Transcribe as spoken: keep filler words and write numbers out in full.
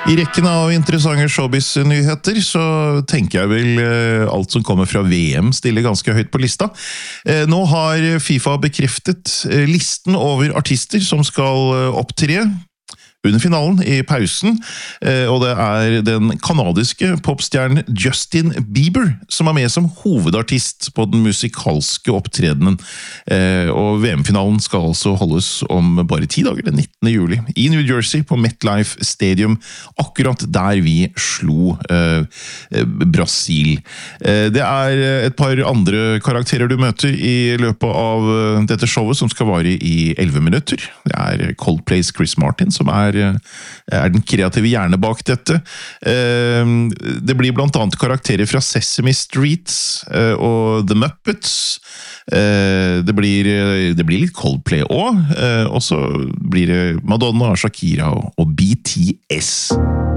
I rekken av interessante showbiz-nyheter så tenker jeg vel alt som kommer fra V M stiller ganske høyt på lista. Nå har FIFA bekreftet listen over artister som skal opptre under finalen i pausen, og det er den kanadiske popstjernen Justin Bieber som er med som hovedartist på den musikalske opptredenen. Og V M-finalen skal altså holdes om bare ti dager, den nittende juli, i New Jersey på MetLife Stadium, akkurat der vi slo eh, Brasil. Det er et par andre karakterer du møter i løpet av dette showet som skal vare i elleve minutter. Det er Coldplay's Chris Martin som er er den kreative hjerne bak dette. Det blir blant annet karakterer fra Sesame Street og The Muppets. Det blir, det blir litt Coldplay også, og så blir det Madonna, Shakira og B T S.